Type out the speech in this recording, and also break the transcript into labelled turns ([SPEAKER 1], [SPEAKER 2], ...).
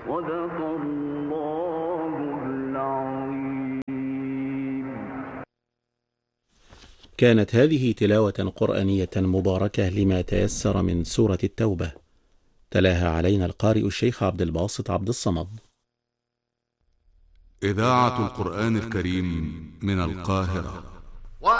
[SPEAKER 1] صدق الله العظيم.
[SPEAKER 2] كانت هذه تلاوة قرآنية مباركة لما تيسر من سورة التوبة، تلاها علينا القارئ الشيخ عبد الباسط عبد الصمد.
[SPEAKER 3] إذاعة القرآن الكريم من القاهرة.